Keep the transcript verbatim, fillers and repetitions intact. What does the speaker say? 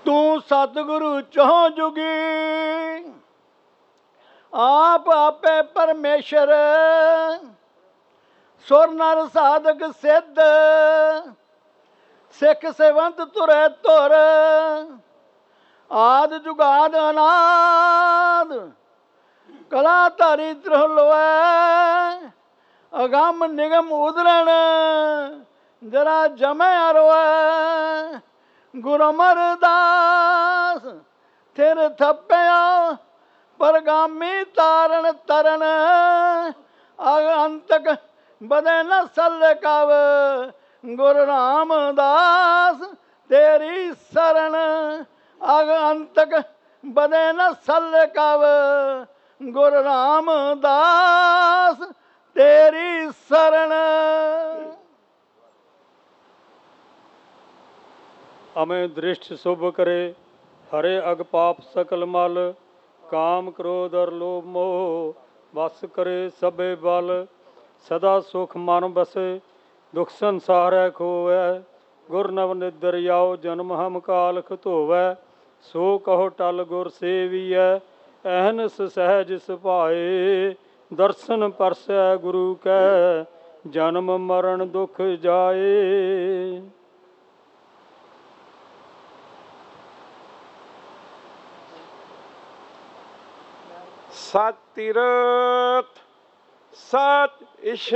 ਤੂੰ ਸਤਿਗੁਰੂ ਚਹੁ ਜੁਗੀ, ਆਪ ਆਪੇ ਪਰਮੇਸ਼ਰ, ਸੁਰ ਨਰ ਸਾਧਕ ਸਿੱਧ, ਸਿੱਖ ਸੇਵੰਤ ਤੁਰੇ ਧੁਰ, ਆਦ ਜੁਗਾਦ ਅਨਾਦ, ਕਲਾ ਧਾਰੀ ਤ੍ਰਿਲੋਐ, ਅਗੰਮ ਨਿਗਮ ਉਦਰਣ, ਜਰਾ ਜਮੈ ਅਰੋਐ। ਗੁਰੂ ਅਮਰਦਾਸ ਥਿਰ ਥੱਪਿਆ, ਪਰਗਾਮੀ ਤਾਰਨ ਤਰਨ, ਅੰਤਕ ਬਦੇ ਨ ਸੱਲ ਕਵ, ਗੁਰੂ ਰਾਮਦਾਸ ਤੇਰੀ ਸਰਣ, ਅਗ ਅੰਤਕ ਬਦੇ ਨ ਸੱਲ ਕਵ, ਗੁਰੂ ਰਾਮਦਾਸ ਤੇਰੀ ਸਰਣ। ਅਮੇ ਦ੍ਰਿਸ਼ਟ ਸੁਭ ਕਰੇ, ਹਰੇ ਅਗ ਪਾਪ ਸਕਲ ਮਲ, ਕਾਮ ਕ੍ਰੋਧ ਅਰ ਲੋਭ ਮੋਹ, ਵਸ ਕਰੇ ਸਭੇ ਬਲ। ਸਦਾ ਸੁਖ ਮਨ ਬਸੇ, ਦੁਖ ਸੰਸਾਰੈ ਖੋਵੈ, ਗੁਰ ਨਵ ਨਿਦਰ ਆਓ, ਜਨਮ ਹਮ ਕਾਲਖ ਧੋਵੈ। ਸੋ ਕਹੋ ਟਲ ਗੁਰ ਸੇਵੀਐ, ਅਹਨਸ ਸਹਿਜ ਸੁਭਾਏ, ਦਰਸ਼ਨ ਪਰਸੈ ਗੁਰੂ ਕੈ, ਜਨਮ ਮਰਨ ਦੁਖ ਜਾਏ। ਸਤਿ ਤੀਰਥ ਸਤਿ ਇਸ਼